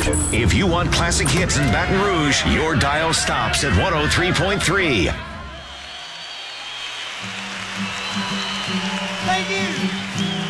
If you want classic hits in Baton Rouge, your dial stops at 103.3. Thank you.